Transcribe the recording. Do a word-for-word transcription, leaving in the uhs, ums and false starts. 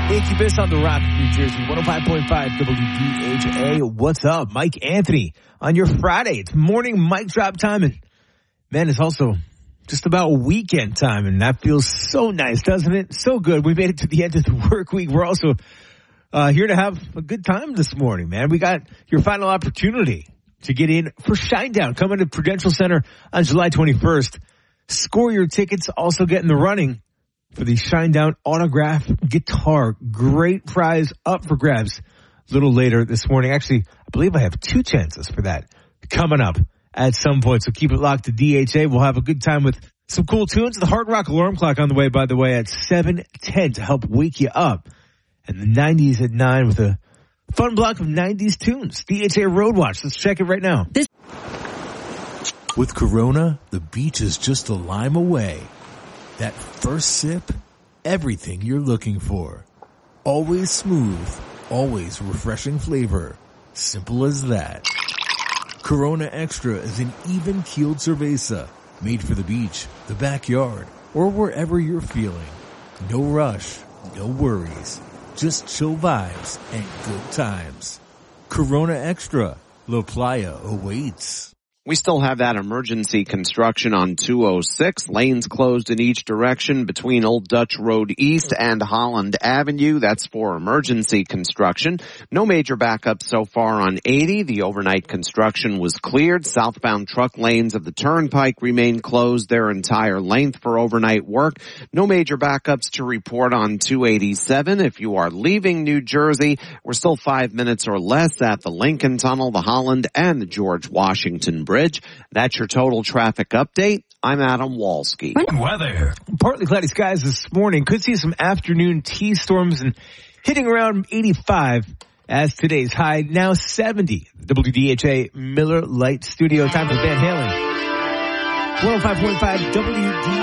Incubus on the Rock, New Jersey, one oh five point five W D H A. What's up? Mike Anthony on your Friday. It's morning mic drop time, and man, it's also just about weekend time, and that feels so nice, doesn't it? So good. We made it to the end of the work week. We're also uh, here to have a good time this morning, man. We got your final opportunity to get in for Shinedown coming to Prudential Center on July twenty-first. Score your tickets. Also get in the running for the Shinedown autograph guitar. Great prize up for grabs a little later this morning. Actually, I believe I have two chances for that coming up at some point. So keep it locked to D H A. We'll have a good time with some cool tunes. The Hard Rock alarm clock on the way, by the way, at seven ten to help wake you up. And the nineties at nine with a fun block of nineties tunes. D H A Road Watch. Let's check it right now. This- With Corona, the beach is just a lime away. That first sip, everything you're looking for. Always smooth, always refreshing flavor. Simple as that. Corona Extra is an even-keeled cerveza made for the beach, the backyard, or wherever you're feeling. No rush, no worries, just chill vibes and good times. Corona Extra, La Playa awaits. We still have that emergency construction on two oh six. Lanes closed in each direction between Old Dutch Road East and Holland Avenue. That's for emergency construction. No major backup so far on eighty. The overnight construction was cleared. Southbound truck lanes of the Turnpike remain closed their entire length for overnight work. No major backups to report on two eighty-seven. If you are leaving New Jersey, we're still five minutes or less at the Lincoln Tunnel, the Holland, and the George Washington Bridge. That's your total traffic update. I'm Adam Walski. Weather. Partly cloudy skies this morning. Could see some afternoon T-storms and hitting around eighty-five as today's high. Now seventy. W D H A Miller Lite Studio. Time for Van Halen. one oh five point five W D